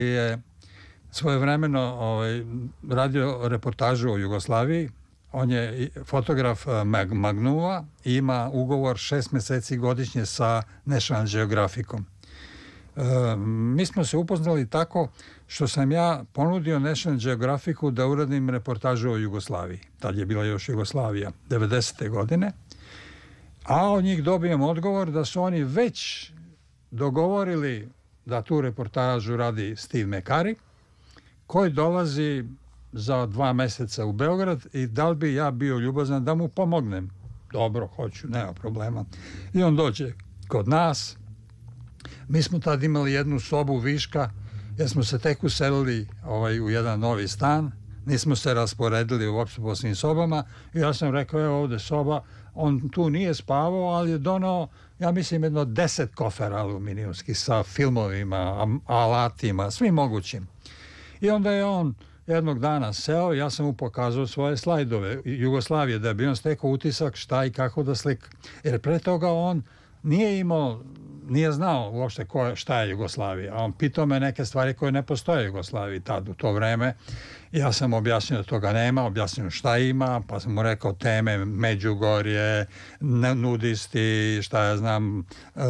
je svojevremeno radio reportažu o Jugoslaviji. On je fotograf Magnuma i ima ugovor 6 meseci godišnje sa National Geographicom. Mi smo se upoznali tako što sam ja ponudio National Geographicu da uradim reportažu o Jugoslaviji. Tad je bila još Jugoslavija, 90. godine. A od njih dobijem odgovor da su oni već dogovorili da tu reportažu radi Steve McCurry, koji dolazi za 2 meseca u Beograd i da li bi ja bio ljubazan da mu pomognem. Dobro, hoću, nema problema. I on dođe kod nas. Mi smo tad imali jednu sobu viška, jer smo se tek uselili u jedan novi stan. Nismo se rasporedili uopšte po svim sobama. I ja sam rekao, evo ovde soba. On tu nije spavao, ali je donao, ja mislim, jedno 10 kofera aluminijumskih sa filmovima, alatima, svim mogućim. I onda je on jednog dana seo, ja sam mu pokazao svoje slajdove Jugoslavije, da bi on stekao utisak šta i kako da slika. Jer pre toga on nije znao uopšte šta je Jugoslavija. On pitao me neke stvari koje ne postoje u Jugoslaviji tad u to vreme. Ja sam objasnio da toga nema, objasnio šta ima, pa sam mu rekao teme Međugorje, nudisti, šta ja znam,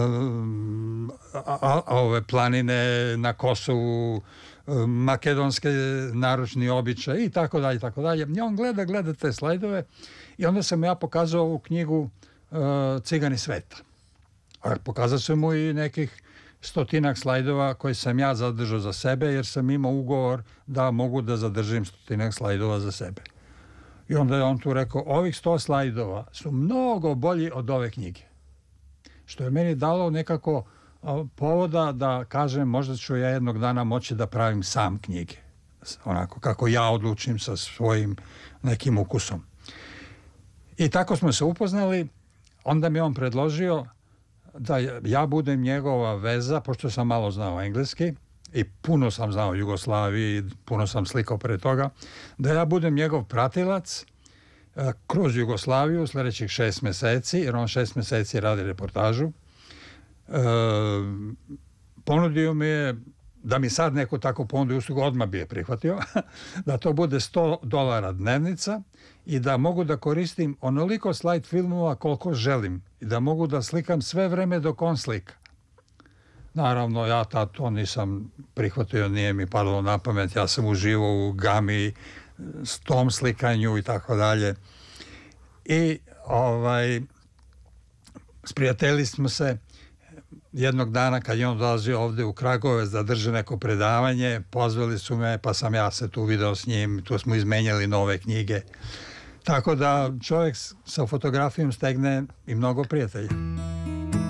ove planine na Kosovu, makedonske naručni običaj i tako dalje, tako dalje. I on gleda te slajdove i onda sam ja pokazao ovu knjigu Cigani sveta. A pokazao sam mu i nekih 100 slajdova koje sam ja zadržao za sebe, jer sam imao ugovor da mogu da zadržim 100 slajdova za sebe. I onda je on tu rekao, ovih 100 slajdova su mnogo bolji od ove knjige. Što je meni dalo nekako povoda da kažem, možda ću ja jednog dana moći da pravim sam knjige. Onako kako ja odlučim sa svojim nekim ukusom. I tako smo se upoznali. Onda mi on predložio da ja budem njegova veza, pošto sam malo znao engleski i puno sam znao Jugoslaviji, puno sam slikao pre toga, da ja budem njegov pratilac kroz Jugoslaviju sledećih 6 meseci, jer on 6 meseci radi reportažu. Ponudio mi je da mi sad neko tako ponudi uslugu, odmah bi je prihvatio, da to bude $100 dnevnica i da mogu da koristim onoliko slajd filmova koliko želim i da mogu da slikam sve vreme dok on slika. Naravno, ja tad to nisam prihvatio, nije mi padalo na pamet, ja sam uživao u gami, s tom slikanju i tako dalje. I sprijateljili smo se. Jednog dana kad je on dolazio ovde u Kragujevac da drže neko predavanje, pozvali su me, pa sam ja se tu video s njim, tu smo izmenjali nove knjige. Tako da čovjek sa fotografijom stegne i mnogo prijatelja.